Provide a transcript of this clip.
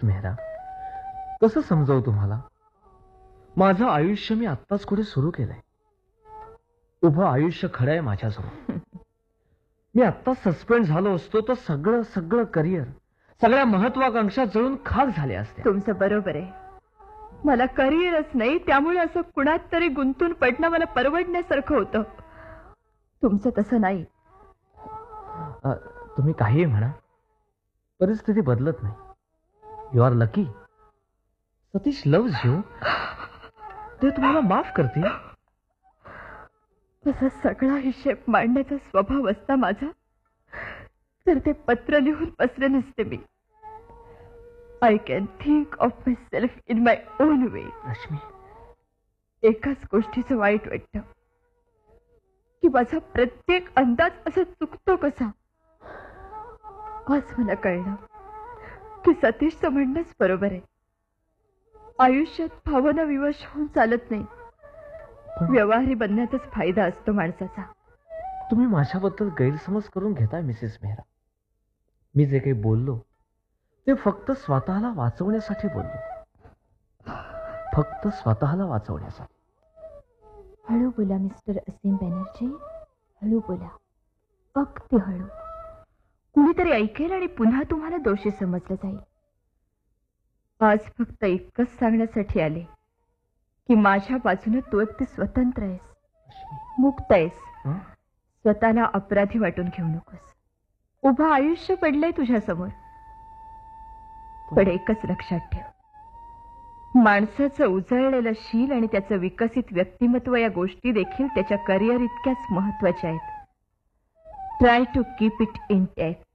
मेहरा, कसं समजावू तुम्हाला? माझं आयुष्य मी आत्ताच कुठे सुरू केलंय. उभं आयुष्य खरं आहे माझ्यासमोर. मी आत्ता सस्पेंड झालो असतो तर सगळं सगळं करिअर, सगळ्या महत्वाकांक्षा जळून खाक झाल्या असत्या. तुमचं बरोबर आहे. मला करिअरच नाही, त्यामुळे असं कुणात तरी गुंतून पडणं मला परवडण्यासारखं होतं. तुमचं तसं नाही. तुम्ही काहीही म्हणा, परिस्थिती बदलत नाही. You R lucky. Satish loves you. ते तुम्हाला माफ करतील. असा सगळा हिशेब मांडण्याचा स्वभाव असता माझा, तर ते पत्र लिहून बसले नसते मी. I can think of my self in my own way. Rashmi, एकाच गोष्टीचं वाईट वाटतं की माझा प्रत्येक अंदाज असा चुकतो कसा. आज मला कळलं की सतीशचं म्हणणंच बरोबर आहे. आयुष्यात भावना विवश होऊन चालत नाही. व्यवहारी बनण्याचाच फायदा असतो माणसाचा. तुम्ही माझ्याबद्दल गैरसमज करून घेताय मिसेस मेहरा. मी जे काही बोललो ते फक्त स्वतःला वाचवण्यासाठी बोललो. फक्त स्वतःला वाचवण्यासाठी. हळू बोला मिस्टर असीम बॅनर्जी, हळू बोला, अगदी हळू. कुणीतरी ऐकेल आणि पुन्हा तुम्हाला दोषी समजलं जाईल. आज फक्त इतकंच सांगण्यासाठी आले की माझ्या बाजूने तू अगदी स्वतंत्र आहेस, मुक्त आहेस. स्वतःला अपराधी वाटून घेऊ नकोस. उभं आयुष्य पडलंय तुझ्या समोर. पण एकच लक्षात ठेव, माणसाचं उजळलेलं शील आणि त्याचं विकसित व्यक्तिमत्व या गोष्टी देखील त्याच्या करिअर इतक्याच महत्वाच्या आहेत. Try to keep it intact.